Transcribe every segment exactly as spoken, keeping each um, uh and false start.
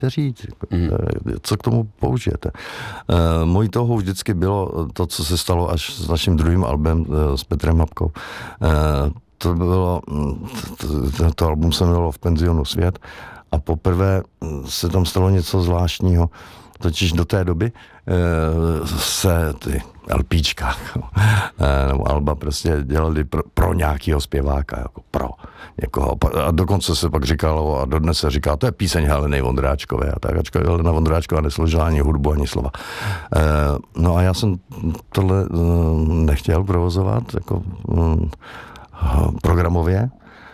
říct, mm. co k tomu použijete. E, mojí touhou vždycky bylo to, co se stalo až s naším druhým albem e, s Petrem Hapkou. E, to bylo, to, to album se jmenovalo V penzionu svět a poprvé se tam stalo něco zvláštního. Totiž do té doby e, se ty LPčka e, nebo alba prostě dělali pro, pro nějakého zpěváka, jako pro někoho. A dokonce se pak říkalo, a dodnes se říká, to je píseň Heleny Vondráčkové a tak, ačkoliv Helena Vondráčková nesložila ani hudbu, ani slova. E, no a já jsem tohle e, nechtěl provozovat jako e, programově,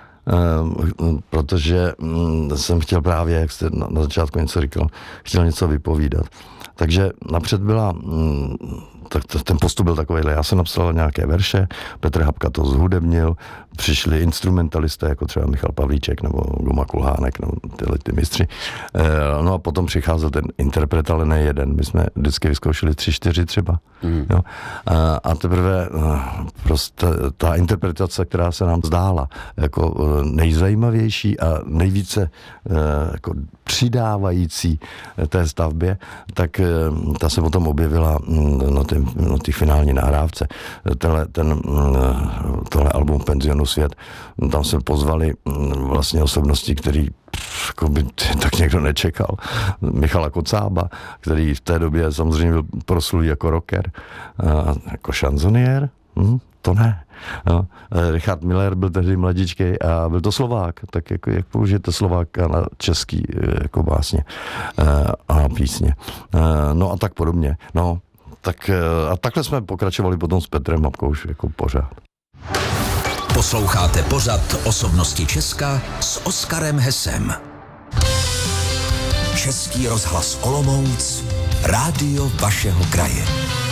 protože jsem chtěl právě, jak jste na začátku něco říkal, chtěl něco vypovídat. Takže napřed byla, tak ten postup byl takovýhle, já jsem napsal nějaké verše, Petr Hapka to zhudebnil, přišli instrumentalisté, jako třeba Michal Pavlíček nebo Guma Kulhánek, nebo tyhle ty mistři. No a potom přicházel ten interpret, ale ne jeden. My jsme vždycky vyzkoušeli tři, čtyři třeba. Mm. Jo? A, a teprve prostě ta interpretace, která se nám zdála jako nejzajímavější a nejvíce jako přidávající té stavbě, tak ta se potom objevila na té na té finální nahrávce. Tenhle, ten, tohle album Penzionu svět, tam se pozvali vlastně osobnosti, který jako by tak někdo nečekal. Michala Kocába, který v té době samozřejmě byl proslulý jako rocker, a jako šanzoniér, hm, to ne. No. Richard Miller byl tehdy mladíčkej a byl to Slovák, tak jako, jak použijete Slováka na český jako básně a písně. No a tak podobně. No, tak a takhle jsme pokračovali potom s Petrem Hapkou už jako pořád. Posloucháte pořad Osobnosti Česka s Oskarem Hesem. Český rozhlas Olomouc, rádio vašeho kraje.